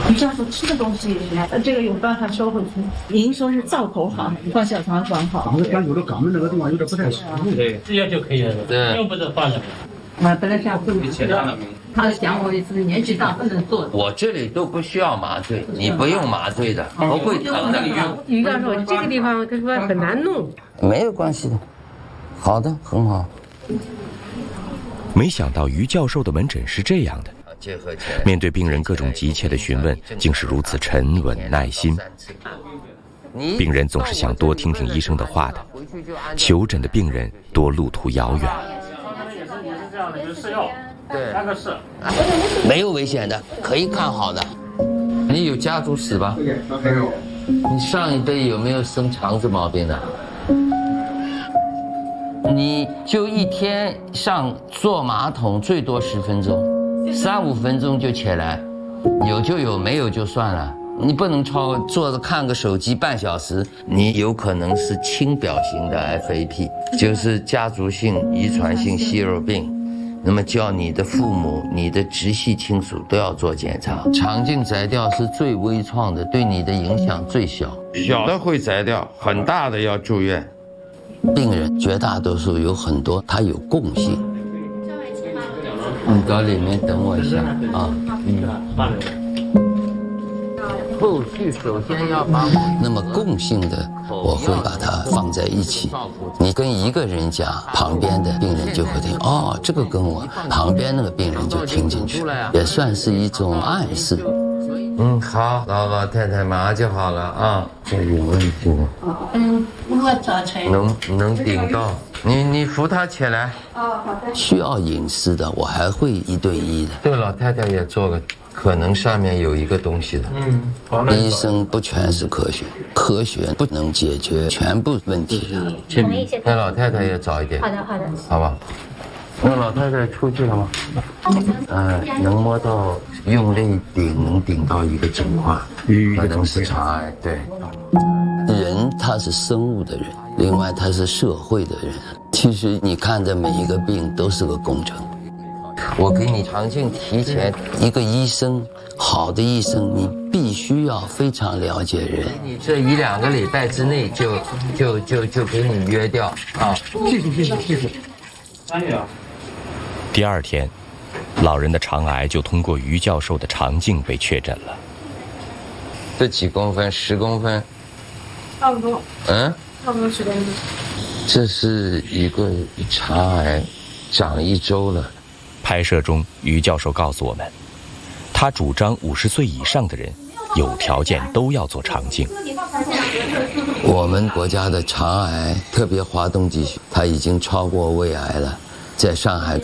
于教授吃的东西，这个有办法收回去。您说是灶口好，放小肠管好。 当时感觉到肛门那个地方有点不太舒服。 对，这样就可以了。对，用不着放了。 本来想不他讲我是年纪大不能做。 我这里都不需要麻醉，你不用麻醉的，不会疼的。 于教授，这个地方他说很难弄。 没有关系的，好的，很好。 没想到于教授的门诊是这样的，面对病人各种急切的询问，竟是如此沉稳耐心。病人总是想多听听医生的话的，求诊的病人多路途遥远。 对，没有危险的，可以看好的。你有家族史吧？ 没有。 你上一辈有没有生肠子毛病的？你就一天上坐马桶最多10分钟，3、5分钟就起来，有就有，没有就算了。你不能坐着看个手机半小时，你有可能是轻表型的 FAP， 就是家族性遗传性息肉病。那么叫你的父母、你的直系亲属都要做检查。肠镜摘掉是最微创的，对你的影响最小。小的会摘掉，很大的要住院。病人绝大多数有很多，它有共性。你到里面等我一下啊。后续首先要把那么共性的，我会把它放在一起。你跟一个人讲，旁边的病人就会听，哦，这个跟我旁边那个病人就听进去，也算是一种暗示。好，老太太马上就好了啊。这有问题吗？ 我早晨能顶到。你扶她起来。 哦，好的。 需要隐私的，我还会1对1的。这个老太太也做个。可能上面有一个东西的。医生不全是科学，科学不能解决全部问题的。那老太太也早一点。 好的， 好吧。那老太太出去了吗？能摸到用力顶能顶到一个整块，可能是肠癌。对，人他是生物的人，另外他是社会的人。其实你看的每一个病都是个工程。我给你肠镜提前，一个医生，好的医生，你必须要非常了解人。你这1、2个礼拜之内就给你约掉啊！谢谢。 第2天，老人的肠癌就通过于教授的肠镜被确诊了。 这几公分？10公分？ 差不多。差不多10公分。 这是一个肠癌，长1周了。 拍摄中，于教授告诉我们，他主张50岁以上的人有条件都要做肠镜。 我们国家的肠癌，特别华东地区，它已经超过胃癌了。在上海